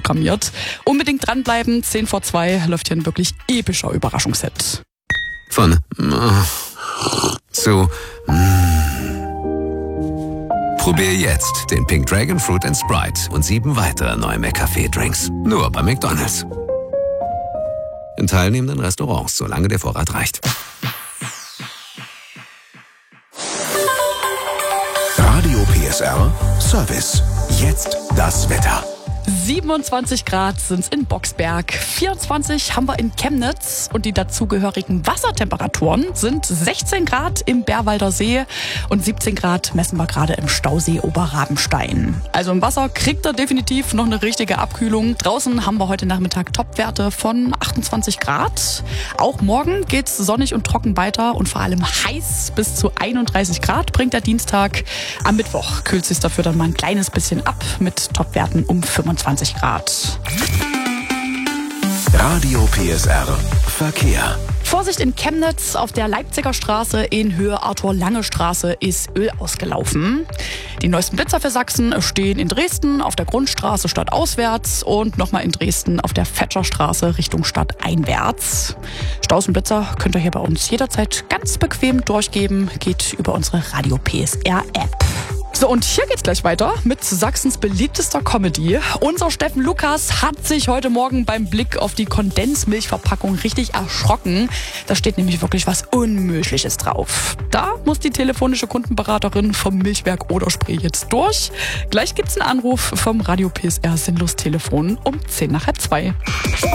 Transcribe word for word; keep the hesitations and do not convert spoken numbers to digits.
vorprogrammiert. Unbedingt dranbleiben, zehn vor zwei läuft hier ein wirklich epischer Überraschungshit. Von äh, zu mm. Probier jetzt den Pink Dragon Fruit and Sprite und sieben weitere neue McCafé-Drinks. Nur bei McDonald's. In teilnehmenden Restaurants, solange der Vorrat reicht. Radio P S R Service. Jetzt das Wetter. siebenundzwanzig Grad sind's in Boxberg, vierundzwanzig haben wir in Chemnitz und die dazugehörigen Wassertemperaturen sind sechzehn Grad im Bärwalder See und siebzehn Grad messen wir gerade im Stausee Oberrabenstein. Also im Wasser kriegt er definitiv noch eine richtige Abkühlung. Draußen haben wir heute Nachmittag Topwerte von achtundzwanzig Grad. Auch morgen geht's sonnig und trocken weiter und vor allem heiß bis zu einunddreißig Grad bringt der Dienstag. Am Mittwoch kühlt sich dafür dann mal ein kleines bisschen ab mit Topwerten um fünfundzwanzig Grad. Radio P S R Verkehr. Vorsicht in Chemnitz, auf der Leipziger Straße in Höhe Arthur-Lange-Straße ist Öl ausgelaufen. Die neuesten Blitzer für Sachsen stehen in Dresden auf der Grundstraße stadtauswärts und nochmal in Dresden auf der Fetscherstraße Richtung stadteinwärts. Staus und Blitzer könnt ihr hier bei uns jederzeit ganz bequem durchgeben, geht über unsere Radio P S R App. So, und hier geht's gleich weiter mit Sachsens beliebtester Comedy. Unser Steffen Lukas hat sich heute Morgen beim Blick auf die Kondensmilchverpackung richtig erschrocken. Da steht nämlich wirklich was Unmögliches drauf. Da muss die telefonische Kundenberaterin vom Milchwerk Oderspree jetzt durch. Gleich gibt's einen Anruf vom Radio P S R Sinnlos Telefon um zehn nach halb zwei.